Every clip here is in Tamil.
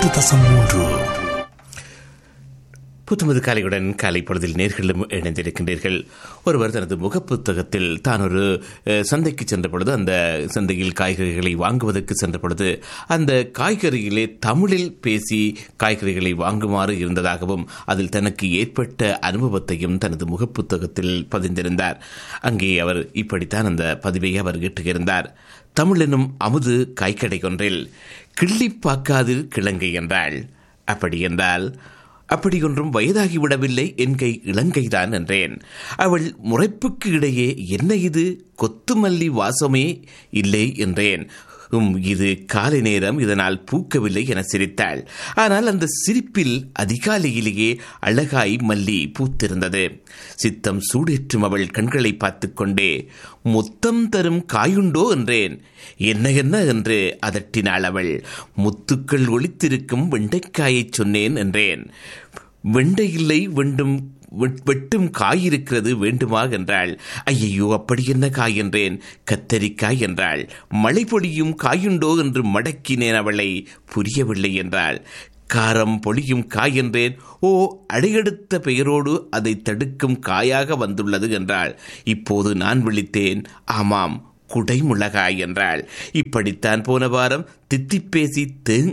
101.3 புத்தமது காலையுடன் காலை பொழுதில் நேர்களும் இணைந்திருக்கின்றீர்கள். ஒருவர் தனது முகப்புத்தகத்தில் தான் ஒரு சந்தைக்கு சென்ற பொழுது, அந்த சந்தையில் காய்கறிகளை வாங்குவதற்கு சென்ற பொழுது அந்த காய்கறிகளே தமிழில் பேசி காய்கறிகளை வாங்குமாறு இருந்ததாகவும் அதில் தனக்கு ஏற்பட்ட அனுபவத்தையும் தனது முகப்புத்தகத்தில் பதிந்திருந்தார். அங்கே அவர் இப்படித்தான் அந்த பதிவை அவர் இட்டிருந்தார். தமிழ் எனும் அமுது காய்கடை ஒன்றில் கிள்ளி பார்க்காது கிழங்கை என்றாள். அப்படி என்றால் அப்படியொன்றும் வயதாகிவிடவில்லை, என் கை இளங்கைதான் என்றேன். அவள் முறைப்புக்கு இடையே என்ன இது கொத்துமல்லி வாசமே இல்லை என்றேன். இது காலை நேரம், இதனால் பூக்கவில்லை என சிரித்தாள். ஆனால் அந்த சிரிப்பில் அதிகாலையிலேயே அழகாய் மல்லி பூத்திருந்தது. சித்தம் சூடேற்றும் அவள் கண்களை பார்த்து கொண்டே முத்தம் தரும் காயுண்டோ என்றேன். என்ன என்ன என்று அதட்டினாள் அவள். முத்துக்கள் ஒளித்திருக்கும் வெண்டைக்காயை சொன்னேன் என்றேன். வெண்டை இல்லை, வெட்டும் காய் இருக்கிறது வேண்டுமா என்றாள். ஐயையோ, அப்படி என்ன காய் என்றேன். கத்தரிக்காய் என்றாள். மழை பொழியும் காயுண்டோ என்று மடக்கினேன் அவளை. புரியவில்லை என்றாள். காரம் பொழியும் காய் என்றேன். ஓ, அடையெடுத்த பெயரோடு அதை தடுக்கும் காயாக வந்துள்ளது என்றாள். இப்போது நான் விழித்தேன். ஆமாம், குடைமுளகாய் என்றாள். இப்படித்தான் போன வாரம் தித்திப்பேசி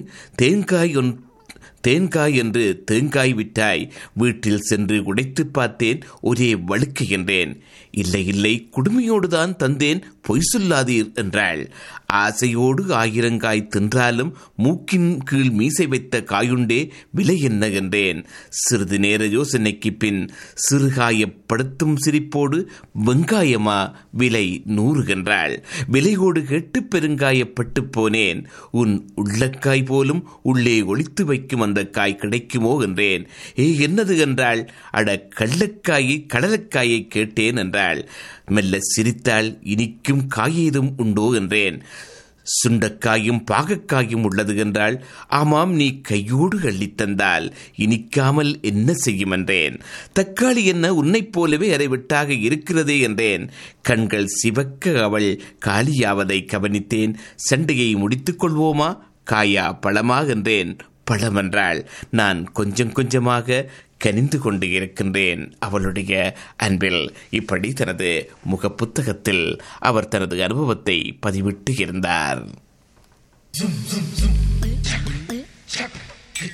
தேங்காய் என்று தேங்காய் விட்டாய். வீட்டில் சென்று உடைத்து பார்த்தேன், ஒரே வழுக்கு என்றேன். இல்லை இல்லை, குடுமையோடுதான் தந்தேன், பொய் சொல்லாதீர் என்றாள். ஆசையோடு ஆயிரங்காய் தின்றாலும் மூக்கின் கீழ் மீசை வைத்த காயுண்டே, விலை என்ன என்றேன். சிறிது நேர யோசனைக்கு பின் சிறுகாயப்படுத்தும் சிரிப்போடு வெங்காயமா, விலை 100 என்றாள். விலையோடு கேட்டு பெருங்காயப்பட்டு போனேன். உன் உள்ளக்காய் போலும் உள்ளே ஒளித்து வைக்கும் அந்த காய் கிடைக்குமோ என்றேன். என்னது என்றாள். அட, கடலக்காயை கேட்டேன் என்றாள். மெல்ல சிரித்தாள். இனிக்கும் காயேதும் உண்டோ என்றேன். சுண்டக்காயும் பாகக்காயும் உள்ளது என்றால். ஆமாம், நீ கையோடு அள்ளித்தந்தால் இனிக்காமல் என்ன செய்யும் என்றேன். தக்காளி என்ன உன்னைப் போலவே அரைவெட்டாக இருக்கிறதே என்றேன். கண்கள் சிவக்க அவள் காலியாவதை கவனித்தேன். சண்டையை முடித்துக் கொள்வோமா, காயா பழமா என்றேன். பழம் என்றாள். நான் கொஞ்சம் கொஞ்சமாக கனிந்து கொண்டு இருக்கின்றேன் அவளுடைய அன்பில். இப்படி தனது முகப்புத்தகத்தில் அவர் தனது அனுபவத்தை பதிவிட்டு இருந்தார்.